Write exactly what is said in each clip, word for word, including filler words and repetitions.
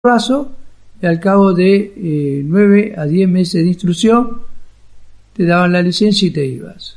raso, y al cabo de eh, nueve a diez meses de instrucción te daban la licencia y te ibas.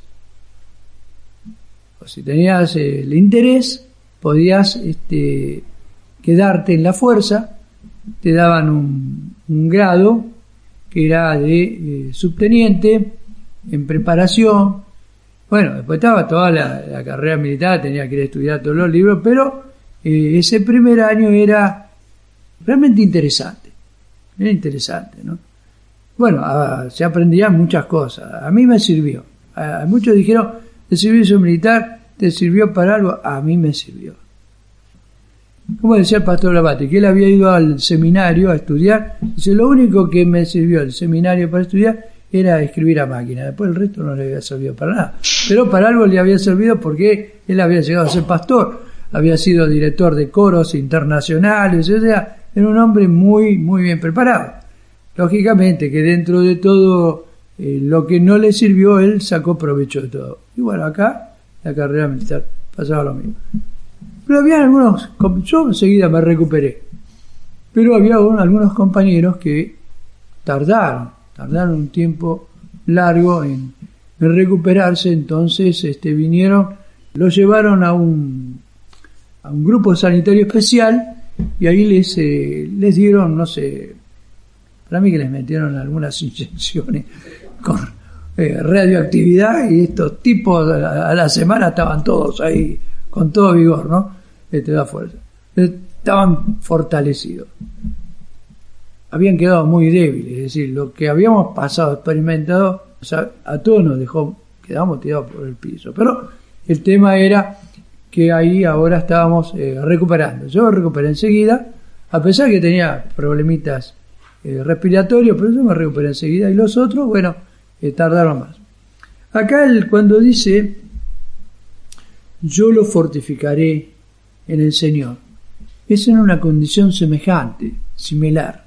O si tenías eh, el interés, podías este, quedarte en la fuerza, te daban un, un grado que era de eh, subteniente en preparación. Bueno, después estaba toda la, la carrera militar, tenía que ir a estudiar todos los libros, pero eh, ese primer año era realmente interesante, era interesante, ¿no? Bueno, a, se aprendían muchas cosas, a mí me sirvió, a, a muchos dijeron, el servicio militar te sirvió para algo, a mí me sirvió. Como decía el pastor Labate, que él había ido al seminario a estudiar, dice, lo único que me sirvió el seminario para estudiar era escribir a máquina, después el resto no le había servido para nada, pero para algo le había servido porque él había llegado a ser pastor, había sido director de coros internacionales, o sea, era un hombre muy, muy bien preparado. Lógicamente que dentro de todo eh, lo que no le sirvió, él sacó provecho de todo. Y bueno, acá, la carrera militar, pasaba lo mismo. Pero había algunos, yo enseguida me recuperé, pero había algunos compañeros que tardaron, tardaron un tiempo largo en, en recuperarse, entonces este, vinieron, lo llevaron a un, a un grupo sanitario especial, y ahí les, eh, les dieron, no sé, para mí que les metieron algunas inyecciones con eh, radioactividad, y estos tipos a, a la semana estaban todos ahí con todo vigor, ¿no? Eh, te da fuerza. Estaban fortalecidos. Habían quedado muy débiles, es decir, lo que habíamos pasado, experimentado, o sea, a todos nos dejó, quedamos tirados por el piso. Pero el tema era que ahí ahora estábamos eh, recuperando. Yo recuperé enseguida, a pesar que tenía problemitas eh, respiratorios, pero yo me recuperé enseguida, y los otros, bueno, eh, tardaron más. Acá él, cuando dice, yo lo fortificaré en el Señor, es en una condición semejante, similar.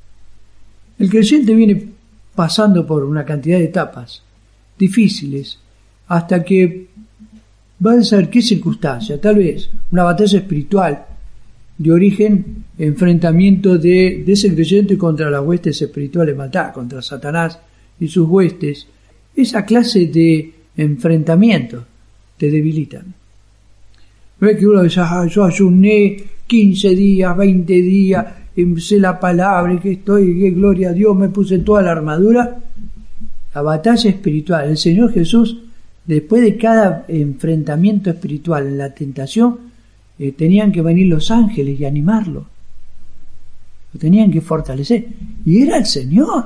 El creyente viene pasando por una cantidad de etapas difíciles, hasta que va a saber qué circunstancia, tal vez una batalla espiritual de origen, enfrentamiento de, de ese creyente contra las huestes espirituales maldad, contra Satanás y sus huestes. Esa clase de enfrentamientos te debilitan. No es que uno dice, ah, yo ayuné quince días, veinte días, sé la palabra, y que estoy, que gloria a Dios, me puse toda la armadura. La batalla espiritual, el Señor Jesús, después de cada enfrentamiento espiritual en la tentación, eh, tenían que venir los ángeles y animarlo. Lo tenían que fortalecer. Y era el Señor.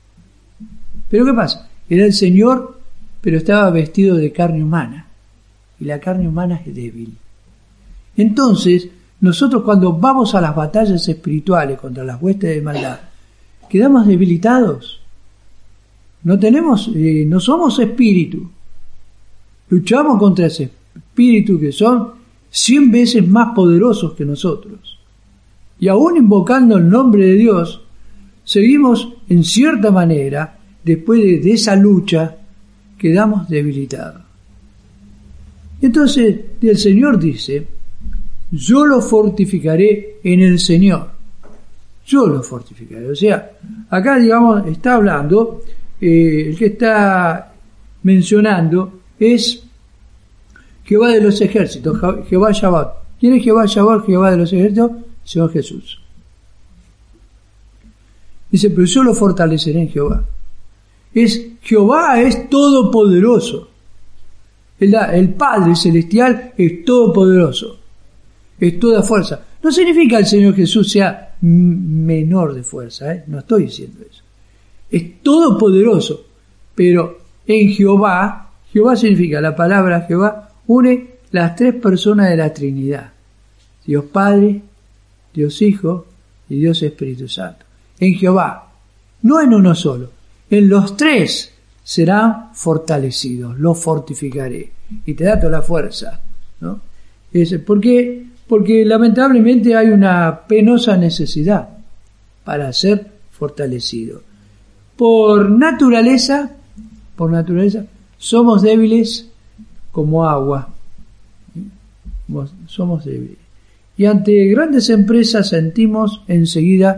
Pero ¿qué pasa? Era el Señor, pero estaba vestido de carne humana. Y la carne humana es débil. Entonces, nosotros cuando vamos a las batallas espirituales contra las huestes de maldad, quedamos debilitados. No tenemos, eh, no somos espíritu. Luchamos contra ese espíritu que son cien veces más poderosos que nosotros. Y aún invocando el nombre de Dios, seguimos en cierta manera, después de, de esa lucha, quedamos debilitados. Entonces el Señor dice, yo lo fortificaré en el Señor. Yo lo fortificaré. O sea, acá digamos, está hablando, eh, el que está mencionando es Jehová de los ejércitos, Jehová Shabbat. ¿Quién es Jehová Shabbat, Jehová de los ejércitos? Señor Jesús. Dice, pero yo lo fortaleceré en Jehová. Es, Jehová es todopoderoso. El, el Padre Celestial es todopoderoso. Es toda fuerza. No significa que el Señor Jesús sea menor de fuerza, ¿eh? No estoy diciendo eso. Es todopoderoso, pero en Jehová, Jehová significa, la palabra Jehová une las tres personas de la Trinidad. Dios Padre, Dios Hijo y Dios Espíritu Santo. En Jehová, no en uno solo, en los tres serán fortalecidos, los fortificaré. Y te da toda la fuerza, ¿no? Es, ¿por qué? Porque lamentablemente hay una penosa necesidad para ser fortalecido. Por naturaleza, por naturaleza, somos débiles como agua. Somos débiles. y ante grandes empresas sentimos enseguida